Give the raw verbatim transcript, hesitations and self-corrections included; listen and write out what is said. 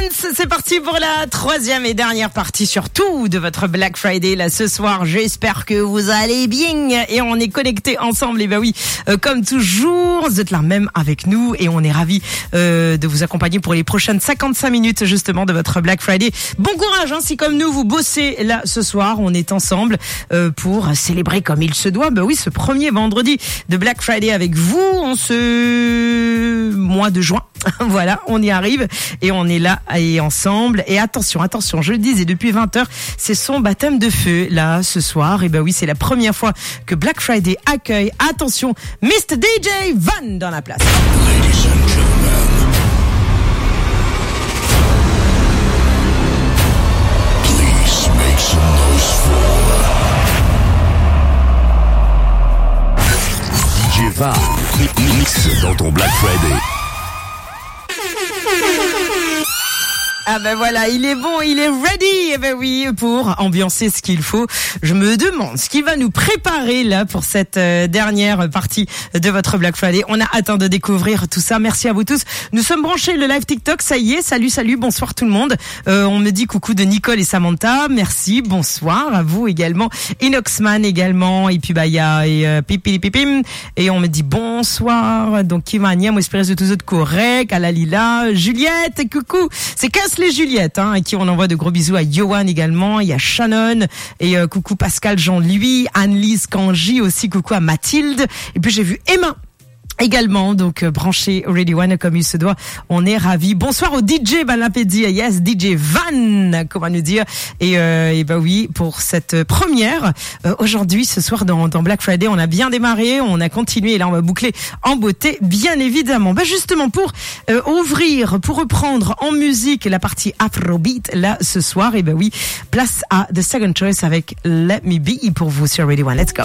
Dance, c'est parti pour la troisième et dernière partie surtout de votre Black Friday là ce soir. J'espère que vous allez bien et on est connectés ensemble. Et ben oui, euh, comme toujours, vous êtes là même avec nous et on est ravis euh, de vous accompagner pour les prochaines cinquante-cinq minutes justement de votre Black Friday. Bon courage, hein, si comme nous vous bossez là ce soir, on est ensemble euh, pour célébrer comme il se doit. Ben oui, ce premier vendredi de Black Friday avec vous en ce mois de juin. Voilà, on y arrive et on est là et ensemble. Et attention, attention, je le disais depuis vingt heures, c'est son baptême de feu là ce soir. Et ben oui, c'est la première fois que Black Friday accueille, attention, mister D J Van dans la place. Ladies and gentlemen, please make some noise for D J Van. Mix dans ton Black Friday. Ah ben voilà, il est bon, il est ready, eh ben oui, pour ambiancer ce qu'il faut. Je me demande ce qu'il va nous préparer là pour cette euh, dernière partie de votre Black Friday. On a hâte de découvrir tout ça. Merci à vous tous. Nous sommes branchés le live TikTok, ça y est. Salut, salut, bonsoir tout le monde. Euh, on me dit coucou de Nicole et Samantha. Merci, bonsoir à vous également. Inoxman également. Et puis bah il y a et euh, pipi pipim et on me dit bonsoir. Donc Kimania, moi espérance de tous autres correct. Alalila, Juliette, coucou. C'est casse les Juliette, hein, à qui on envoie de gros bisous, à Johan également, il y a Shannon, et euh, coucou Pascal Jean-Louis, Anne-Lise Kanji aussi, coucou à Mathilde, et puis j'ai vu Emma également, donc euh, branché Ready One comme il se doit. On est ravis. Bonsoir au D J Balapédi, yes, D J Van, comment nous dire. Et, euh, et bah oui, pour cette première, euh, aujourd'hui, ce soir dans, dans Black Friday, on a bien démarré, on a continué et là on va boucler en beauté, bien évidemment. Bah justement pour euh, ouvrir, pour reprendre en musique la partie Afrobeat là ce soir, et bah oui, place à The Second Choice avec Let Me Be pour vous sur Ready One. Let's go.